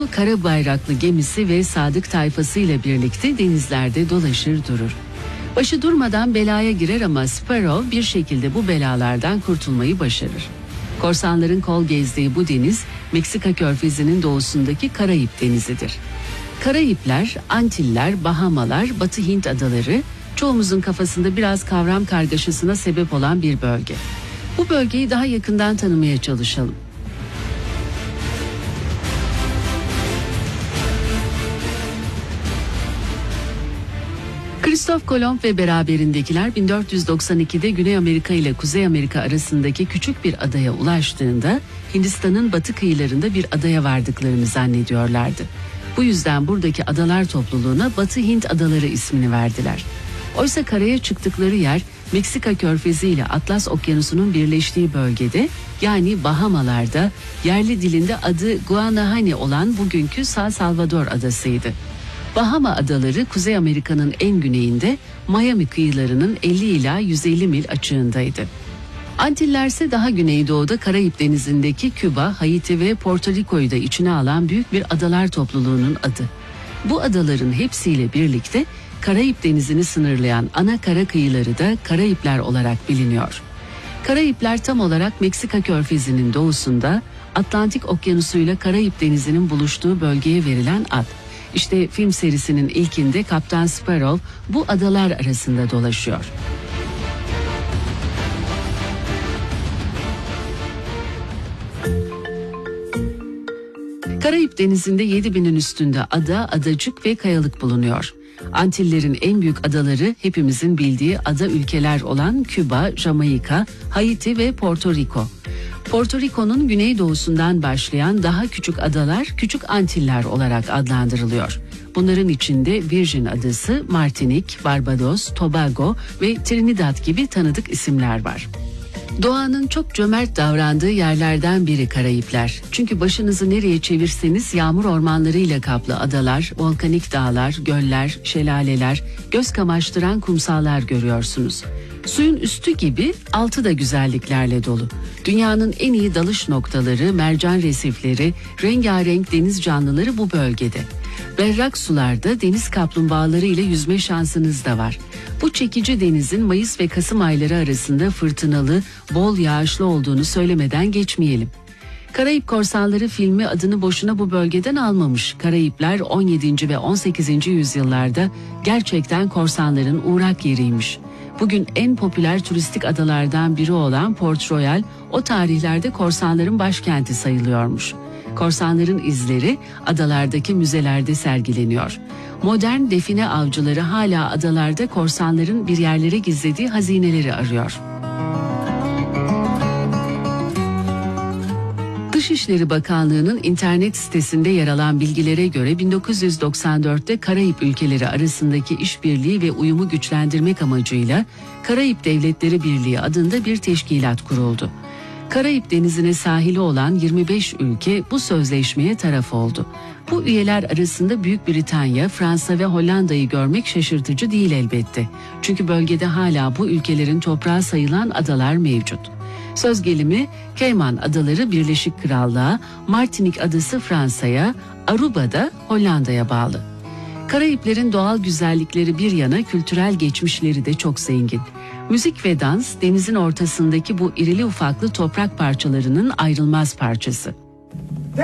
Kara bayraklı gemisi ve sadık tayfasıyla birlikte denizlerde dolaşır durur. Başı durmadan belaya girer ama Sparrow bir şekilde bu belalardan kurtulmayı başarır. Korsanların kol gezdiği bu deniz, Meksika Körfezi'nin doğusundaki Karayip Denizi'dir. Karayipler, Antiller, Bahamalar, Batı Hint adaları, çoğumuzun kafasında biraz kavram kargaşasına sebep olan bir bölge. Bu bölgeyi daha yakından tanımaya çalışalım. Kristof Kolomb ve beraberindekiler 1492'de Güney Amerika ile Kuzey Amerika arasındaki küçük bir adaya ulaştığında Hindistan'ın batı kıyılarında bir adaya vardıklarını zannediyorlardı. Bu yüzden buradaki adalar topluluğuna Batı Hint Adaları ismini verdiler. Oysa karaya çıktıkları yer Meksika Körfezi ile Atlas Okyanusu'nun birleştiği bölgede, yani Bahamalar'da, yerli dilinde adı Guanahani olan bugünkü San Salvador adasıydı. Bahama adaları Kuzey Amerika'nın en güneyinde, Miami kıyılarının 50 ila 150 mil açığındaydı. Antiller ise daha güneydoğuda Karayip Denizi'ndeki Küba, Haiti ve Porto Rico'yu da içine alan büyük bir adalar topluluğunun adı. Bu adaların hepsiyle birlikte Karayip Denizi'ni sınırlayan ana kara kıyıları da Karayipler olarak biliniyor. Karayipler tam olarak Meksika Körfezi'nin doğusunda, Atlantik Okyanusu ile Karayip Denizi'nin buluştuğu bölgeye verilen ad. İşte film serisinin ilkinde Kaptan Sparrow bu adalar arasında dolaşıyor. Karayip Denizi'nde 7000'in üstünde ada, adacık ve kayalık bulunuyor. Antillerin en büyük adaları hepimizin bildiği ada ülkeler olan Küba, Jamaika, Haiti ve Porto Rico. Porto Rico'nun güneydoğusundan başlayan daha küçük adalar Küçük Antiller olarak adlandırılıyor. Bunların içinde Virgin Adası, Martinik, Barbados, Tobago ve Trinidad gibi tanıdık isimler var. Doğanın çok cömert davrandığı yerlerden biri Karayipler. Çünkü başınızı nereye çevirseniz yağmur ormanlarıyla kaplı adalar, volkanik dağlar, göller, şelaleler, göz kamaştıran kumsallar görüyorsunuz. Suyun üstü gibi altı da güzelliklerle dolu. Dünyanın en iyi dalış noktaları, mercan resifleri, rengarenk deniz canlıları bu bölgede. Berrak sularda deniz kaplumbağaları ile yüzme şansınız da var. Bu çekici denizin Mayıs ve Kasım ayları arasında fırtınalı, bol yağışlı olduğunu söylemeden geçmeyelim. Karayip Korsanları filmi adını boşuna bu bölgeden almamış. Karayipler 17. ve 18. yüzyıllarda gerçekten korsanların uğrak yeriymiş. Bugün en popüler turistik adalardan biri olan Port Royal, o tarihlerde korsanların başkenti sayılıyormuş. Korsanların izleri adalardaki müzelerde sergileniyor. Modern define avcıları hala adalarda korsanların bir yerlere gizlediği hazineleri arıyor. Dışişleri Bakanlığı'nın internet sitesinde yer alan bilgilere göre 1994'te Karayip ülkeleri arasındaki işbirliği ve uyumu güçlendirmek amacıyla Karayip Devletleri Birliği adında bir teşkilat kuruldu. Karayip Denizi'ne sahili olan 25 ülke bu sözleşmeye taraf oldu. Bu üyeler arasında Büyük Britanya, Fransa ve Hollanda'yı görmek şaşırtıcı değil elbette. Çünkü bölgede hala bu ülkelerin toprağı sayılan adalar mevcut. Söz gelimi Cayman Adaları Birleşik Krallığa, Martinik Adası Fransa'ya, Aruba da Hollanda'ya bağlı. Karayiplerin doğal güzellikleri bir yana kültürel geçmişleri de çok zengin. Müzik ve dans denizin ortasındaki bu irili ufaklı toprak parçalarının ayrılmaz parçası.